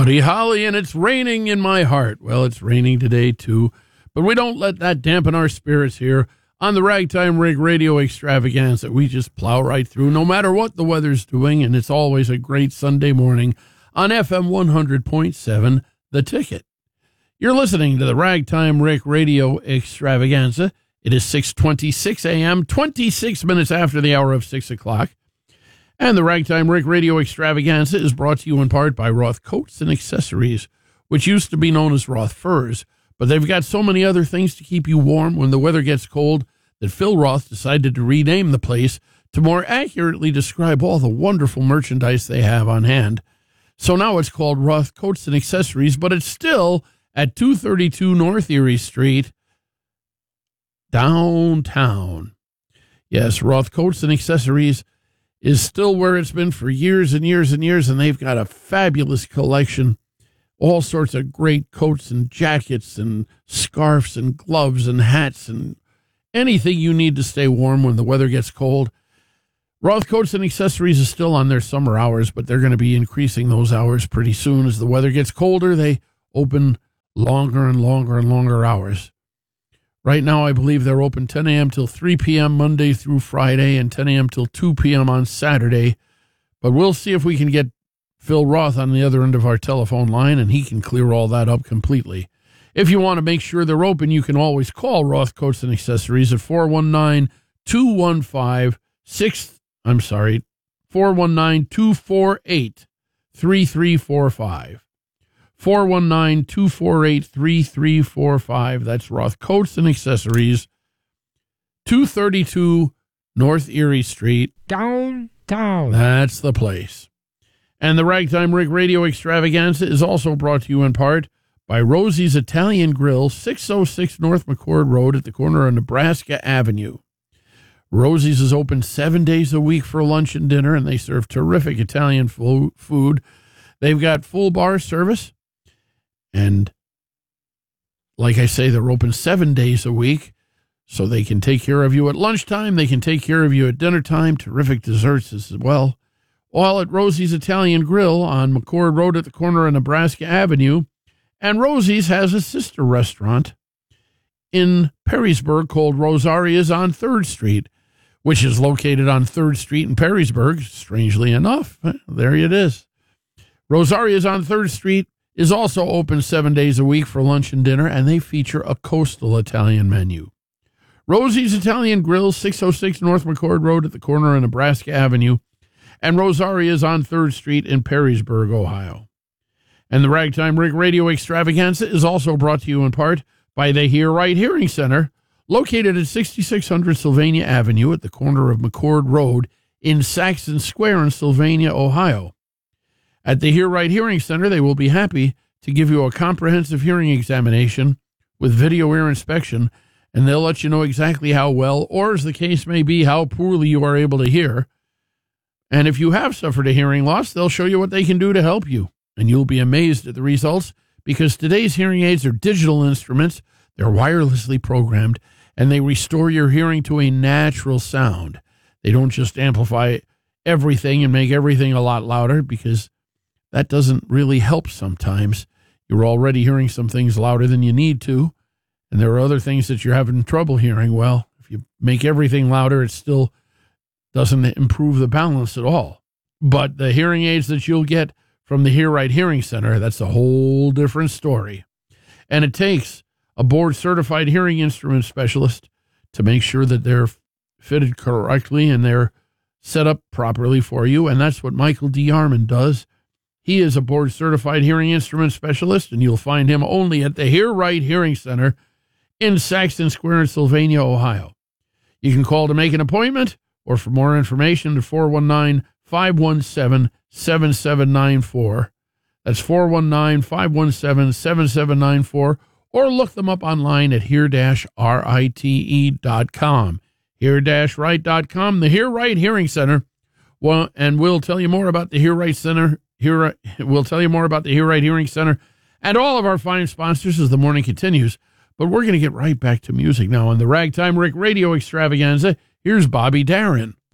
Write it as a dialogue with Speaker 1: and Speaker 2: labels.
Speaker 1: Buddy Holly, and it's raining in my heart. Well, it's raining today, too, but we don't let that dampen our spirits here on the Ragtime Rig Radio Extravaganza. We just plow right through, no matter what the weather's doing, and it's always a great Sunday morning on FM 100.7, The Ticket. You're listening to the Ragtime Rig Radio Extravaganza. It is 6:26 a.m., 26 minutes after the hour of 6 o'clock. And the Ragtime Rig Radio Extravaganza is brought to you in part by Roth Coats and Accessories, which used to be known as Roth Furs, but they've got so many other things to keep you warm when the weather gets cold that Phil Roth decided to rename the place to more accurately describe all the wonderful merchandise they have on hand. So now it's called Roth Coats and Accessories, but it's still at 232 North Erie Street, downtown. Yes, Roth Coats and Accessories is still where it's been for years and years and years, and they've got a fabulous collection, all sorts of great coats and jackets and scarves and gloves and hats and anything you need to stay warm when the weather gets cold. Roth Coats and Accessories is still on their summer hours, but they're going to be increasing those hours pretty soon. As the weather gets colder, they open longer and longer and longer hours. Right now, I believe they're open 10 a.m. till 3 p.m. Monday through Friday and 10 a.m. till 2 p.m. on Saturday. But we'll see if we can get Phil Roth on the other end of our telephone line, and he can clear all that up completely. If you want to make sure they're open, you can always call Roth Coats and Accessories at 419-248-3345. 419-248-3345. That's Roth Coats and Accessories, 232 North Erie Street, downtown. That's the place. And the Ragtime Rig Radio Extravaganza is also brought to you in part by Rosie's Italian Grill, 606 North McCord Road at the corner of Nebraska Avenue. Rosie's is open 7 days a week for lunch and dinner, and they serve terrific Italian food. They've got full bar service. And like I say, they're open 7 days a week, so they can take care of you at lunchtime. They can take care of you at dinner time. Terrific desserts as well. All at Rosie's Italian Grill on McCord Road at the corner of Nebraska Avenue. And Rosie's has a sister restaurant in Perrysburg called Rosaria's on 3rd Street, which is located on 3rd Street in Perrysburg. Strangely enough, there it is. Rosaria's on 3rd Street is also open 7 days a week for lunch and dinner, and they feature a coastal Italian menu. Rosie's Italian Grill, 606 North McCord Road at the corner of Nebraska Avenue, and Rosaria's on 3rd Street in Perrysburg, Ohio. And the Ragtime Rig Radio Extravaganza is also brought to you in part by the Hear Right Hearing Center, located at 6600 Sylvania Avenue at the corner of McCord Road in Saxon Square in Sylvania, Ohio. At the Hear Right Hearing Center, they will be happy to give you a comprehensive hearing examination with video ear inspection, and they'll let you know exactly how well, or as the case may be, how poorly you are able to hear. And if you have suffered a hearing loss, they'll show you what they can do to help you, and you'll be amazed at the results, because today's hearing aids are digital instruments, they're wirelessly programmed, and they restore your hearing to a natural sound. They don't just amplify everything and make everything a lot louder, because that doesn't really help sometimes. You're already hearing some things louder than you need to, and there are other things that you're having trouble hearing. Well, if you make everything louder, it still doesn't improve the balance at all. But the hearing aids that you'll get from the Hear Right Hearing Center, that's a whole different story. And it takes a board-certified hearing instrument specialist to make sure that they're fitted correctly and they're set up properly for you, and that's what Michael D. Armand does. He is a board-certified hearing instrument specialist, and you'll find him only at the Hear Right Hearing Center in Saxon Square in Sylvania, Ohio. You can call to make an appointment or for more information to 419-517-7794. That's 419-517-7794, or look them up online at hear-rite.com. Hear-right.com, the Hear Right Hearing Center. Well, and we'll tell you more about the Hear Right Center. We'll tell you more about the Hear Right Hearing Center and all of our fine sponsors as the morning continues. But we're going to get right back to music now on the Ragtime Rig Radio Extravaganza. Here's Bobby Darin.